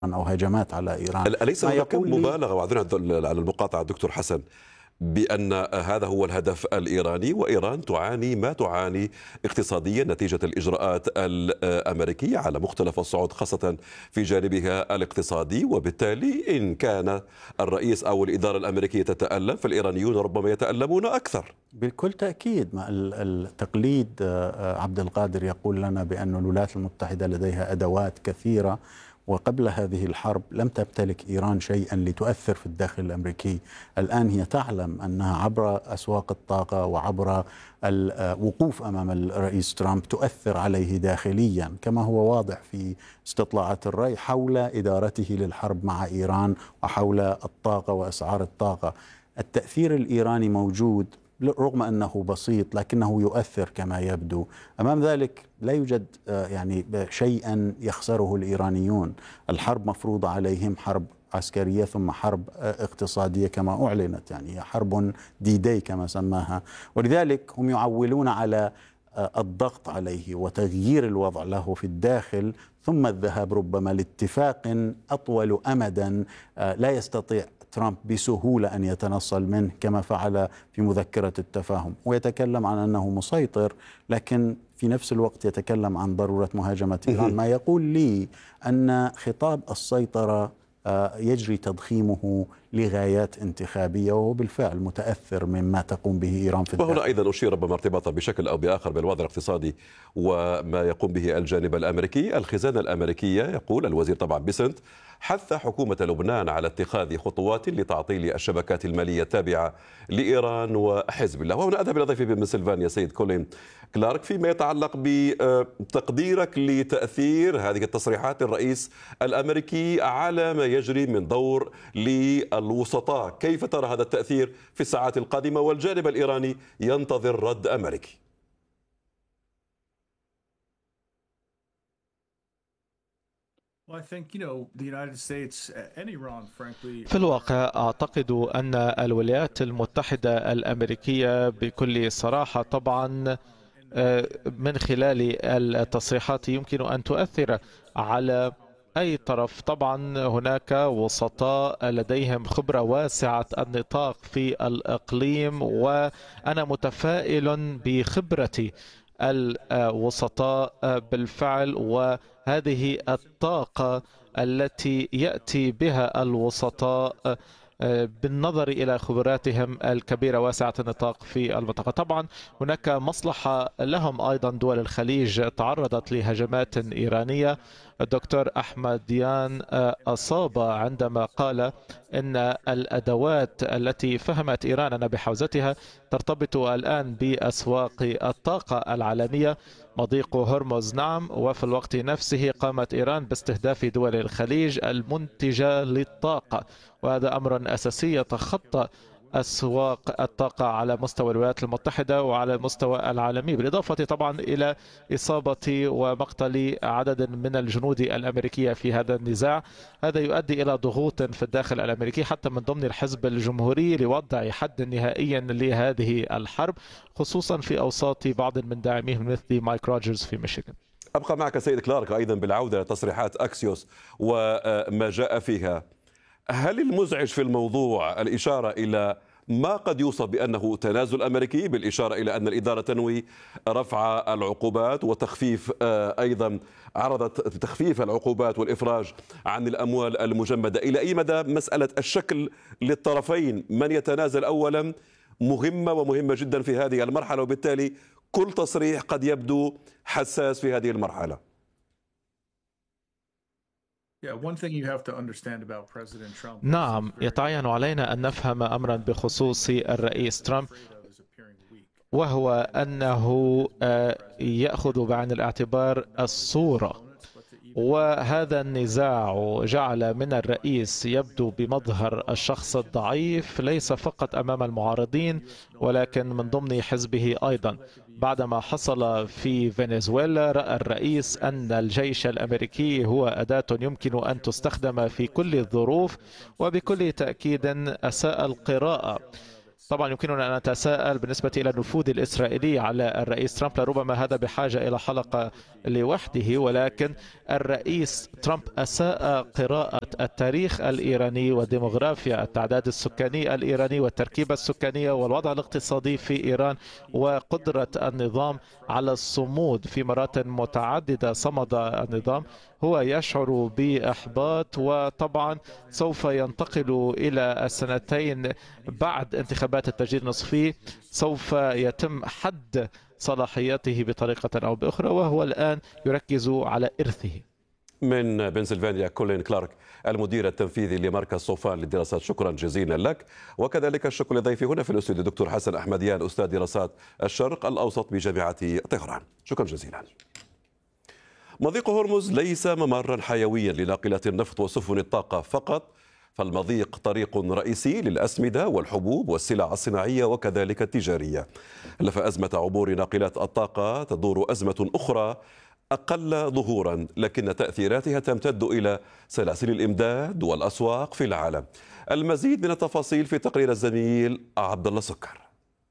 أو هجمات على إيران. أليس ما هناك يقول لي مبالغة، وأعذرني على المقاطعة دكتور حسن، بأن هذا هو الهدف الإيراني وإيران تعاني ما تعاني اقتصاديا نتيجة الإجراءات الأمريكية على مختلف الصعود، خاصة في جانبها الاقتصادي، وبالتالي إن كان الرئيس أو الإدارة الأمريكية تتألم فالإيرانيون ربما يتألمون أكثر. بكل تأكيد التقليد عبد القادر يقول لنا بأن الولايات المتحدة لديها أدوات كثيرة، وقبل هذه الحرب لم تمتلك إيران شيئا لتؤثر في الداخل الأمريكي. الآن هي تعلم أنها عبر أسواق الطاقة وعبر الوقوف أمام الرئيس ترامب تؤثر عليه داخليا، كما هو واضح في استطلاعات الرأي حول إدارته للحرب مع إيران وحول الطاقة وأسعار الطاقة. التأثير الإيراني موجود رغم أنه بسيط، لكنه يؤثر كما يبدو. أمام ذلك لا يوجد يعني شيئا يخسره الإيرانيون. الحرب مفروضة عليهم، حرب عسكرية ثم حرب اقتصادية كما أعلنت، يعني حرب دي كما سماها، ولذلك هم يعولون على الضغط عليه وتغيير الوضع له في الداخل، ثم الذهاب ربما لاتفاق أطول أمدا لا يستطيع ترامب بسهولة أن يتنصل منه كما فعل في مذكرة التفاهم، ويتكلم عن أنه مسيطر، لكن في نفس الوقت يتكلم عن ضرورة مهاجمة إيران. ما يقول لي أن خطاب السيطرة يجري تضخيمه لغايات انتخابية، وهو بالفعل متأثر مما تقوم به إيران في الداخل. وهنا أيضا أشير ربما ارتباطا بشكل أو بآخر بالوضع الاقتصادي وما يقوم به الجانب الأمريكي. الخزانة الأمريكية، يقول الوزير طبعا بيسنت، حث حكومة لبنان على اتخاذ خطوات لتعطيل الشبكات المالية التابعة لإيران وحزب الله. وهنا أذهب إلى ضيفي بنسلفانيا سيد كولين كلارك فيما يتعلق بتقديرك لتأثير هذه التصريحات للرئيس الأمريكي على ما يجري من دور للوسطاء. كيف ترى هذا التأثير في الساعات القادمة، والجانب الإيراني ينتظر رد أمريكي؟ في الواقع أعتقد أن الولايات المتحدة الأمريكية بكل صراحة طبعا من خلال التصريحات يمكن أن تؤثر على أي طرف. طبعا هناك وسطاء لديهم خبرة واسعة النطاق في الإقليم، وأنا متفائل بخبرة الوسطاء بالفعل، وهذه الطاقة التي يأتي بها الوسطاء بالنظر إلى خبراتهم الكبيرة واسعة النطاق في المنطقة. طبعا هناك مصلحة لهم أيضا. دول الخليج تعرضت لهجمات إيرانية. الدكتور أحمد ديان أصاب عندما قال إن الأدوات التي فهمت إيران أن بحوزتها ترتبط الآن بأسواق الطاقة العالمية، مضيق هرمز. نعم، وفي الوقت نفسه قامت إيران باستهداف دول الخليج المنتجة للطاقة، وهذا أمر أساسي يتخطى أسواق الطاقة على مستوى الولايات المتحدة وعلى المستوى العالمي، بالإضافة طبعا إلى إصابة ومقتل عدد من الجنود الأمريكية في هذا النزاع. هذا يؤدي إلى ضغوط في الداخل الأمريكي حتى من ضمن الحزب الجمهوري لوضع حد نهائي لهذه الحرب، خصوصا في أوساط بعض من داعميه مثل مايك روجرز في ميشيغان. أبقى معك سيد كلارك أيضا بالعودة لتصريحات أكسيوس وما جاء فيها. هل المزعج في الموضوع الإشارة إلى ما قد يوصف بأنه تنازل أمريكي، بالإشارة إلى أن الإدارة تنوي رفع العقوبات وتخفيف أيضا عرضت تخفيف العقوبات والإفراج عن الأموال المجمدة؟ إلى أي مدى مسألة الشكل للطرفين من يتنازل أولا مهمة ومهمة جدا في هذه المرحلة، وبالتالي كل تصريح قد يبدو حساس في هذه المرحلة؟ نعم، يتعين علينا أن نفهم أمرا بخصوص الرئيس ترامب، وهو أنه يأخذ بعين الاعتبار الصورة، وهذا النزاع جعل من الرئيس يبدو بمظهر الشخص الضعيف ليس فقط أمام المعارضين ولكن من ضمن حزبه أيضا. بعدما حصل في فنزويلا رأى الرئيس أن الجيش الأمريكي هو أداة يمكن أن تستخدم في كل الظروف، وبكل تأكيد أساء القراءة طبعا يمكننا أن نتساءل بالنسبة إلى النفوذ الإسرائيلي على الرئيس ترامب، لربما هذا بحاجة إلى حلقة لوحده، ولكن الرئيس ترامب أساء قراءة التاريخ الإيراني وديموغرافيا التعداد السكاني الإيراني والتركيبة السكانية والوضع الاقتصادي في إيران وقدرة النظام على الصمود. في مرات متعددة صمد النظام، هو يشعر بإحباط، وطبعا سوف ينتقل إلى السنتين بعد انتخابات التجديد النصفي، سوف يتم حد صلاحياته بطريقة أو بأخرى، وهو الآن يركز على إرثه. من بنسلفانيا كولين كلارك المدير التنفيذي لمركز صوفان للدراسات، شكرا جزيلا لك. وكذلك الشكر لضيفي هنا في الاستوديو دكتور حسن أحمديان أستاذ دراسات الشرق الأوسط بجامعة طهران، شكرا جزيلا. مضيق هرمز ليس ممرا حيويا لناقلات النفط وسفن الطاقة فقط، فالمضيق طريق رئيسي للأسمدة والحبوب والسلع الصناعية وكذلك التجارية. لف أزمة عبور ناقلات الطاقة تدور أزمة أخرى أقل ظهورا، لكن تأثيراتها تمتد إلى سلاسل الإمداد والأسواق في العالم. المزيد من التفاصيل في تقرير الزميل عبد الله سكر.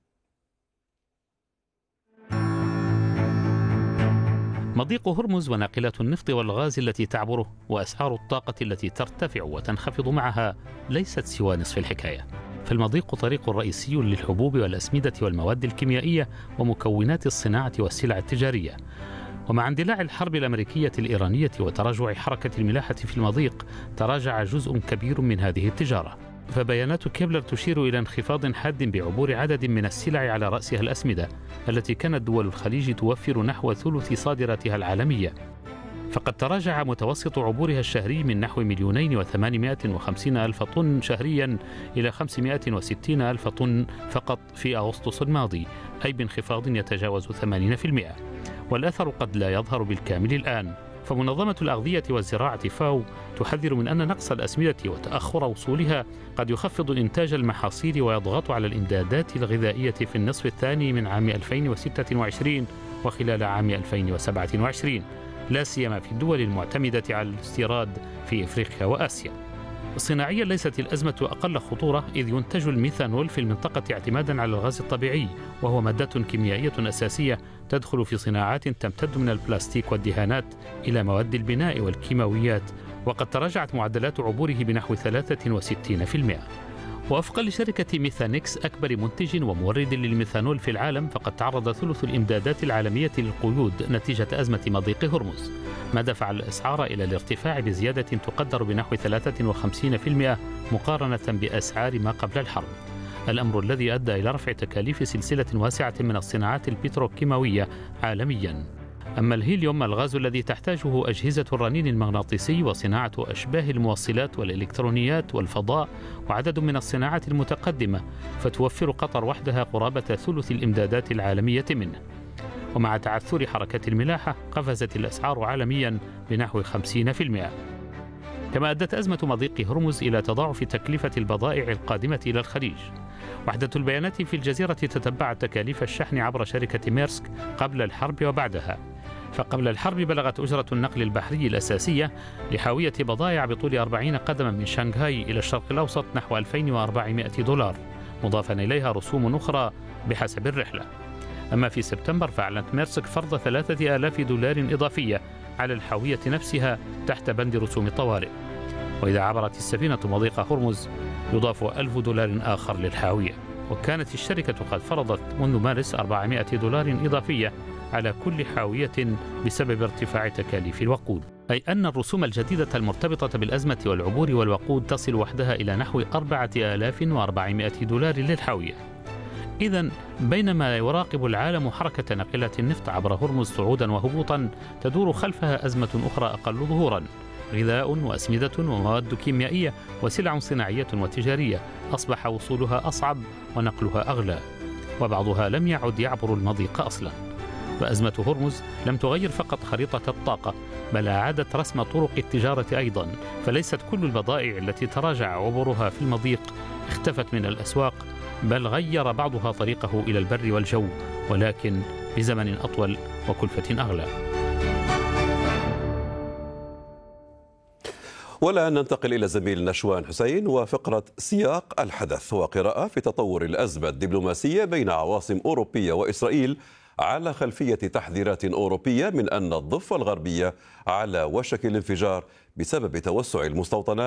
مضيق هرمز وناقلات النفط والغاز التي تعبره وأسعار الطاقة التي ترتفع وتنخفض معها ليست سوى نصف الحكاية. فالمضيق طريق رئيسي للحبوب والأسمدة والمواد الكيميائية ومكونات الصناعة والسلع التجارية. ومع اندلاع الحرب الأمريكية الإيرانية وتراجع حركة الملاحة في المضيق، تراجع جزء كبير من هذه التجارة. فبيانات كيبلر تشير إلى انخفاض حاد بعبور عدد من السلع على رأسها الأسمدة التي كانت دول الخليج توفر نحو ثلث صادراتها العالمية. فقد تراجع متوسط عبورها الشهري من نحو 2,850,000 طن شهريا إلى 560,000 طن فقط في أغسطس الماضي، أي بانخفاض يتجاوز 80%. والأثر قد لا يظهر بالكامل الآن. فمنظمة الأغذية والزراعة فاو تحذر من أن نقص الأسمدة وتأخر وصولها قد يخفض إنتاج المحاصيل ويضغط على الإمدادات الغذائية في النصف الثاني من عام 2026 وخلال عام 2027، لا سيما في الدول المعتمدة على الاستيراد في إفريقيا وآسيا. صناعيا ليست الأزمة أقل خطورة، إذ ينتج الميثانول في المنطقة اعتمادا على الغاز الطبيعي، وهو مادة كيميائية أساسية تدخل في صناعات تمتد من البلاستيك والدهانات إلى مواد البناء والكيماويات، وقد تراجعت معدلات عبوره بنحو 63%. ووفقا لشركة ميثانكس أكبر منتج ومورد للميثانول في العالم، فقد تعرض ثلث الإمدادات العالمية للقيود نتيجة أزمة مضيق هرمز، ما دفع الأسعار إلى الارتفاع بزيادة تقدر بنحو 53% مقارنة بأسعار ما قبل الحرب، الأمر الذي أدى إلى رفع تكاليف سلسلة واسعة من الصناعات البتروكيماوية عالميا. أما الهيليوم، الغاز الذي تحتاجه أجهزة الرنين المغناطيسي وصناعة أشباه الموصلات والإلكترونيات والفضاء وعدد من الصناعات المتقدمة، فتوفر قطر وحدها قرابة ثلث الإمدادات العالمية منه. ومع تعثر حركة الملاحة قفزت الأسعار عالميا بنحو 50%. كما أدت أزمة مضيق هرمز إلى تضاعف تكلفة البضائع القادمة إلى الخليج. وحدة البيانات في الجزيرة تتبعت تكاليف الشحن عبر شركة ميرسك قبل الحرب وبعدها. فقبل الحرب بلغت أجرة النقل البحري الأساسية لحاوية بضائع بطول 40 قدما من شنغهاي إلى الشرق الأوسط نحو $2,400، مضافا إليها رسوم أخرى بحسب الرحلة. أما في سبتمبر فأعلنت ميرسك فرض $3,000 إضافية على الحاوية نفسها تحت بند رسوم طوارئ. وإذا عبرت السفينة مضيق هرمز يضاف $1,000 آخر للحاوية. وكانت الشركة قد فرضت منذ مارس $400 إضافية على كل حاوية بسبب ارتفاع تكاليف الوقود، أي أن الرسوم الجديدة المرتبطة بالأزمة والعبور والوقود تصل وحدها إلى نحو $4,400 للحاوية. إذن بينما يراقب العالم حركة ناقلات النفط عبر هرمز صعودا وهبوطا، تدور خلفها أزمة أخرى أقل ظهورا: غذاء وأسمدة ومواد كيميائية وسلع صناعية وتجارية أصبح وصولها أصعب ونقلها أغلى، وبعضها لم يعد يعبر المضيق أصلا. فأزمة هرمز لم تغير فقط خريطة الطاقة، بل أعادت رسم طرق التجارة أيضا، فليست كل البضائع التي تراجع عبورها في المضيق اختفت من الأسواق، بل غير بعضها طريقه إلى البر والجو، ولكن بزمن أطول وكلفة أغلى. والآن ننتقل إلى زميل نشوان حسين وفقرة سياق الحدث وقراءة في تطور الأزمة الدبلوماسية بين عواصم أوروبية وإسرائيل على خلفية تحذيرات أوروبية من أن الضفة الغربية على وشك الانفجار بسبب توسع المستوطنات